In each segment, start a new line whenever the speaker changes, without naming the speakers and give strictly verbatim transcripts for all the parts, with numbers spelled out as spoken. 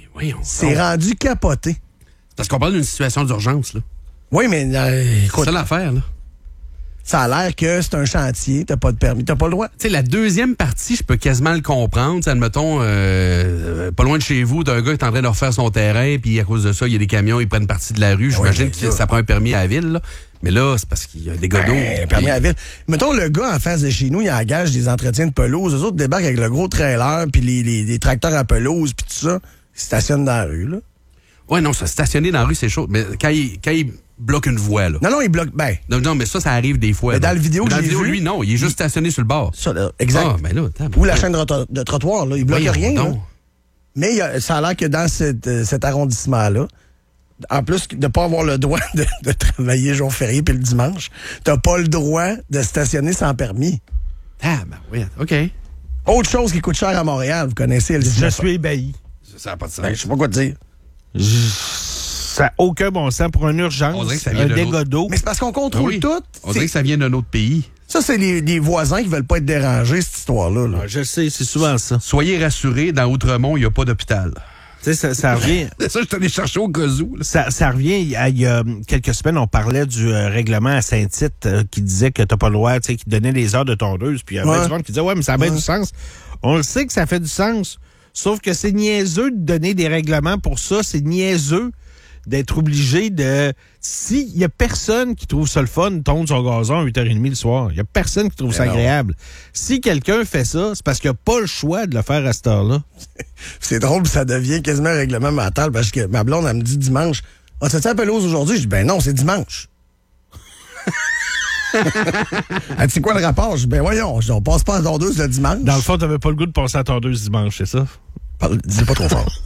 voyons.
C'est
donc.
rendu capoté.
Parce qu'on parle d'une situation d'urgence, là.
Oui, mais euh, écoute,
C'est ça l'affaire, là.
ça a l'air que c'est un chantier, t'as pas de permis, t'as pas le droit.
Tu sais, la deuxième partie, je peux quasiment le comprendre. T'sais, admettons, euh, pas loin de chez vous, d'un gars qui est en train de refaire son terrain, puis à cause de ça, il y a des camions, ils prennent partie de la rue. J'imagine
oui,
que ça prend un permis à la ville, là. Mais là, c'est parce qu'il y a des gars d'eau.
Ben, permis à la ville. Mettons, le gars en face de chez nous, il engage des entretiens de pelouse. Eux autres débarquent avec le gros trailer, puis les, les, les tracteurs à pelouse, puis tout ça. Ils stationnent dans la rue, là.
Ouais, non, ça stationner dans la rue, c'est chaud. Mais quand il, quand il bloque une voie, là.
Non, non, ils bloquent. Ben,
Non, non, mais ça, ça arrive des fois.
Mais
là.
dans la vidéo
Mais
que
dans la
j'ai
vidéo,
vue,
lui, non, il est juste stationné sur le bord.
ça, là, exact.
Ah, ben là, attends.
Ou la chaîne de, rota- de trottoir, là. Ils bloquent
Voyons
rien, là.
donc.
Mais il y a- ça a l'air que dans cette, euh, cet arrondissement-là, en plus de ne pas avoir le droit de, de travailler jour férié puis le dimanche, t'as pas le droit de stationner sans permis.
Ah, ben oui, OK.
Autre chose qui coûte cher à Montréal, vous connaissez le
Je suis ébahi.
Ça n'a pas de sens.
Ben, je sais pas quoi te dire.
Ça n'a aucun bon sens pour une
On
urgence,
dirait que ça vient
un
de
dégât
l'autre.
d'eau.
Mais c'est parce qu'on contrôle
Oui.
tout.
On dirait que ça vient d'un autre pays.
Ça, c'est les, les voisins qui veulent pas être dérangés, cette histoire-là. là.
Ah, je le sais, c'est souvent ça.
Soyez rassurés, dans Outremont, il n'y a pas d'hôpital.
Tu sais, ça, ça revient.
C'est ça, je suis allé chercher au cas où. là.
Ça, ça revient, il y, a, il y a quelques semaines, on parlait du euh, règlement à Saint-Tite euh, qui disait que t'as pas le droit, tu sais, qui donnait les heures de tondeuse. Puis il y avait
Ouais.
du monde qui disait, ouais, mais ça a bien du sens. On le sait que ça fait du sens. Sauf que c'est niaiseux de donner des règlements pour ça. C'est niaiseux d'être obligé de... S'il y a personne qui trouve ça le fun, de tondre son gazon à huit heures trente le soir. Il y a personne qui trouve ça
non.
agréable. Si quelqu'un fait ça, c'est parce qu'il n'a pas le choix de le faire à cette heure-là.
C'est drôle, ça devient quasiment un règlement mental parce que ma blonde, elle me dit dimanche, « Ah, tu fais la pelouse aujourd'hui? » Je dis, « Ben non, c'est dimanche. » Elle dit, c'est quoi le rapport? Je dis, ben voyons, je dis, on passe pas en tondeuse le dimanche.
Dans le fond, t'avais pas le goût de passer à tondeuse dimanche, c'est ça?
Parle- dis pas trop fort.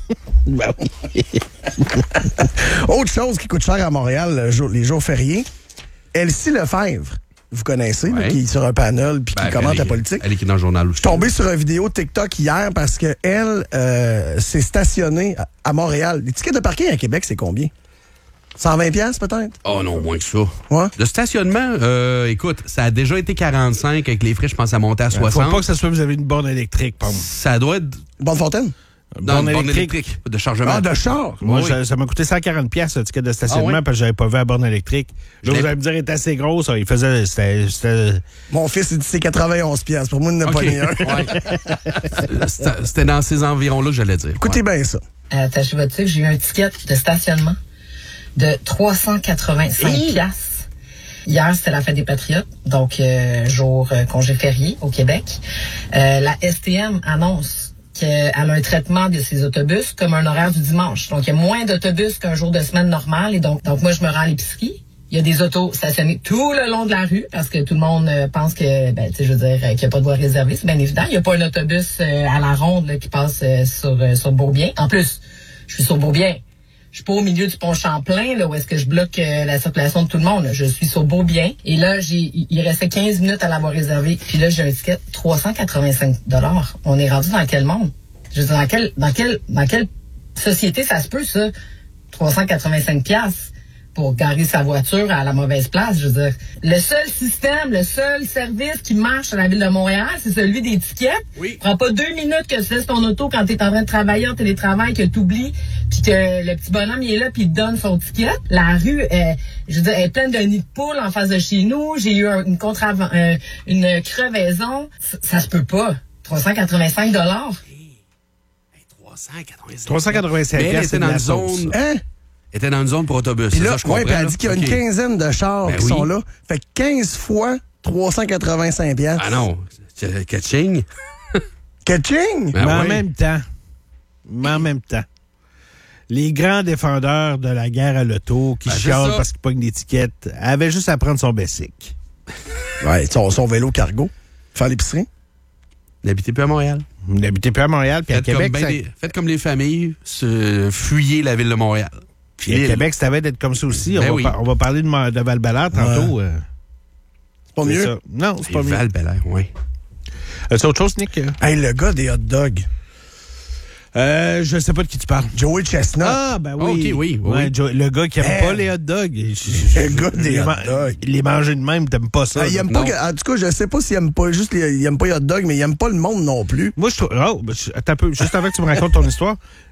Autre chose qui coûte cher à Montréal, le jour- les jours fériés, Elsie Lefebvre, vous connaissez, là,
Ouais.
qui est sur un panel puis qui
Ben,
commente
elle
la
est-
politique.
Elle est qui est dans le journal aussi.
Je suis tombé sur une vidéo TikTok hier parce que elle euh, s'est stationnée à, à Montréal. Les tickets de parking à Québec, c'est combien? cent vingt piastres peut-être?
Oh non, moins que ça.
Ouais.
Le stationnement, euh, écoute, ça a déjà été quarante-cinq avec les frais, je pense à monter à
Faut
soixante.
pas que ça soit vous avez une borne électrique, pardon.
Ça doit être
Bonne Fontaine?
dans
Borne
une borne
électrique.
électrique de chargement.
Ah, de char!
Moi,
Oui.
ça, ça m'a coûté cent quarante piastres le ticket de stationnement
Ah oui?
parce que j'avais pas vu la borne électrique.
Je
Là,
l'ai-
vous allez me dire, elle est assez grosse. ça. Il faisait. C'était. c'était-
Mon fils, il dit c'est quatre-vingt-onze piastres. Pour moi, il n'a
OK.
pas ni un.
Ouais. C'était c'était dans ces environs-là que j'allais dire.
Écoutez
Ouais.
bien ça.
Attachez votre titre, j'ai eu un ticket de stationnement de trois cent quatre-vingt-cinq piastres. Hier, c'était la fête des Patriotes, donc euh, jour euh, congé férié au Québec. Euh, la S T M annonce qu'elle a un traitement de ses autobus comme un horaire du dimanche. Donc, il y a moins d'autobus qu'un jour de semaine normal. Et donc, donc moi, je me rends à l'épicerie. Il y a des autos stationnées tout le long de la rue parce que tout le monde euh, pense que, ben, tu sais, je veux dire, euh, qu'il n'y a pas de voie réservée. C'est bien évident. Il n'y a pas un autobus euh, à la ronde là, qui passe euh, sur, euh, sur Beaubien. En plus, je suis sur Beaubien. Je suis pas au milieu du pont Champlain, là, où est-ce que je bloque euh, la circulation de tout le monde. là. Je suis sur Beaubien. Et là, j'ai, il restait quinze minutes à la voie réservée. Puis là, j'ai un ticket de trois cent quatre-vingt-cinq dollars. On est rendu dans quel monde? Je veux dire, dans quelle, dans quelle, dans quelle société ça se peut, ça? trois cent quatre-vingt-cinq piastres pour garer sa voiture à la mauvaise place. Je veux dire, le seul système, le seul service qui marche à la ville de Montréal, c'est celui des tickets.
Oui.
Prends pas deux minutes que tu laisses ton auto quand t'es en train de travailler en télétravail, que t'oublies, puis que le petit bonhomme il est là puis il te donne son ticket. La rue, euh, je veux dire, elle est pleine de nids de poules en face de chez nous. J'ai eu un- une contre euh, une crevaison. Ça, ça se peut pas. trois cent quatre-vingt-cinq dollars.
trois cent quatre-vingt-cinq.
trois cent quatre-vingt-cinq
Mais elle
piastres,
était dans
c'est
une
de la sauce.
zone.
Hein?
était dans une zone pour autobus.
Puis
c'est
là,
ça, je
ouais,
comprends.
puis elle
là.
dit qu'il y a
OK.
une quinzaine de chars
Ben
qui
oui.
sont là. Fait que quinze fois trois cent quatre-vingt-cinq piastres.
Ah non, c'est catching.
Catching!
Ben
Mais en
oui.
même temps, mais en même temps, les grands défendeurs de la guerre à l'auto qui
Ben, c'est
chialent
ça.
parce qu'ils pognent l'étiquette avaient juste à prendre son basic.
Ouais, son, son vélo cargo. Faire l'épicerie.
N'habitez plus à Montréal.
N'habitez plus à Montréal, puis à
Faites comme,
Québec,
ben
ça-
des- faites comme les familles, se, fuyez la ville de Montréal.
puis à
L'île.
Québec, ça va d'être comme ça aussi.
Ben
on,
oui.
va, par- on va parler de, Ma- de Val-Bélair tantôt. euh,
C'est pas
c'est
mieux.
ça. Non, c'est pas
Et
mieux.
Val-Bélair, oui.
As-tu autre chose, Nick?
Hey, le gars des hot dogs.
Euh, je sais pas de qui tu parles.
Joey Chestnut.
Ah, ben oui.
Ok, oui, oui,
Ouais,
oui.
Joe- le gars qui aime
Eh.
pas les hot dogs.
Le gars des
Les
hot
ma-
dogs.
Les manger de même, t'aimes pas ça.
Ah, il
là.
aime pas
non.
que- en tout cas, je sais pas s'il aime pas juste les, il aime pas les hot dogs, mais il aime pas le monde non plus.
Moi, je trouve. Oh, ben, je- attends un peu, juste avant que tu me racontes ton histoire.